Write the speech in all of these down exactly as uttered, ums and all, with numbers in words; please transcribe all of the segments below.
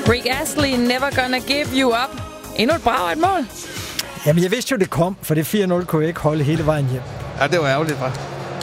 Rick Astley, Never Gonna Give You Up. Endnu et brag et mål. Jamen, jeg vidste jo, det kom, for det fire nul kunne jeg ikke holde hele vejen hjem. Ja, det var ærgerligt, hva'?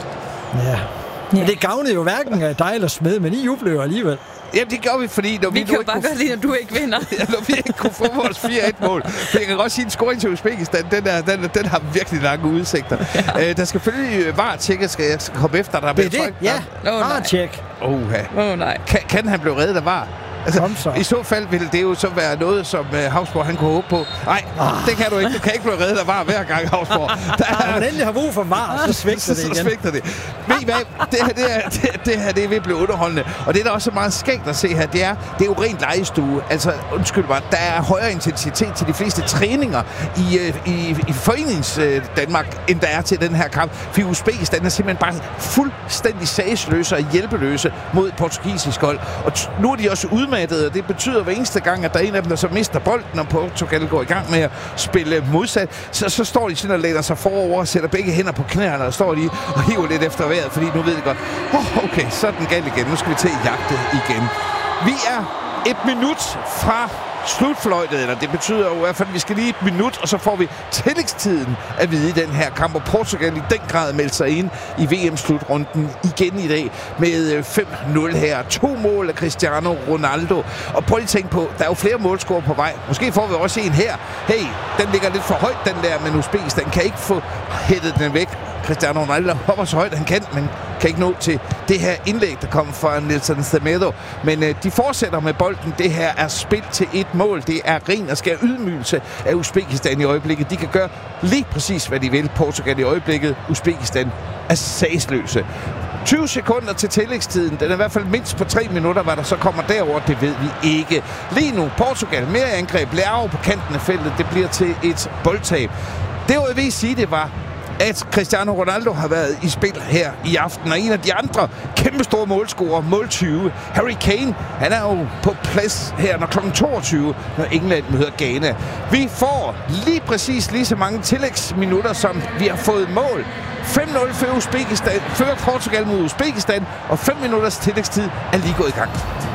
Ja. Men det gavnede jo hverken af dig eller Smed, men I jubler jo alligevel. Jamen, det gør vi, fordi... Når vi, vi kan jo bare kunne... godt lide, når du ikke vinder. Ja, når vi ikke kunne få vores fire et mål. For jeg kan godt sige, at en scoring til Uzbekistan, den, er, den, den har virkelig lange udsigter. Ja. Øh, der skal selvfølgelig var-tjekke, skal jeg skal komme efter. Der det er det, ja. Var-tjek. Åh, oh, ja. oh, nej. Kan, kan han blive reddet af var? Altså, så. I så fald ville det jo så være noget, som uh, Havsborg han kunne håbe på. Nej, ah. det kan du ikke. Du kan ikke blive reddet af var hver gang, Havsborg. Når man endelig har brug for var, så svigter det igen. Så svigter det. Ved I hvad? Det her, det, er, det, det her det er ved at blive underholdende. Og det er der også så meget skægt at se her. Det er, det er jo rent legestue. Altså, undskyld mig, der er højere intensitet til de fleste træninger i, uh, i, i forenings uh, Danmark, end der er til den her kamp. For Uzbekistan er simpelthen bare fuldstændig sagsløse og hjælpeløse mod et portugisisk hold. Og t- nu er de også udmattet, og det betyder hver eneste gang, at der er en af dem, der så mister bolden, og Portugal går i gang med at spille modsat, så, så står de sådan og læner sig forover og sætter begge hænder på knæerne, og står de og hiver lidt efter vejret, fordi nu ved de godt, oh, okay, så er den galt igen, nu skal vi til at jagte igen. Vi er et minut fra slutfløjtet, eller det betyder jo i hvert fald, at vi skal lige et minut, og så får vi tillægstiden at vide i den her kamp, og Portugal i den grad melder sig ind i V M-slutrunden igen i dag med fem nul her. To mål af Cristiano Ronaldo. Og prøv lige at tænke på, der er jo flere målscorer på vej. Måske får vi også en her. Hey, den ligger lidt for højt, den der, men Uzbekistan kan ikke få hættet den væk. Cristiano Ronaldo hopper så højt, han kan, men kan ikke nå til det her indlæg, der kommer fra Nelson Semedo. Men øh, de fortsætter med bolden. Det her er spil til et mål. Det er ren og skær ydmygelse af Uzbekistan i øjeblikket. De kan gøre lige præcis, hvad de vil. Portugal i øjeblikket. Uzbekistan er sagsløse. tyve sekunder til tillægstiden. Den er i hvert fald mindst på tre minutter, hvad der så kommer derover, det ved vi ikke. Lige nu, Portugal mere angreb. Leao på kanten af feltet. Det bliver til et boldtab. Det jeg vil sige, det var, at Cristiano Ronaldo har været i spil her i aften, og en af de andre kæmpestore målscorer, mål tyve, Harry Kane, han er jo på plads her, når klokken toogtyve, når England møder Ghana. Vi får lige præcis lige så mange tillægsminutter, som vi har fået mål. fem nul for Uzbekistan, fører Portugal mod Uzbekistan, og fem minutters tillægstid er lige gået i gang.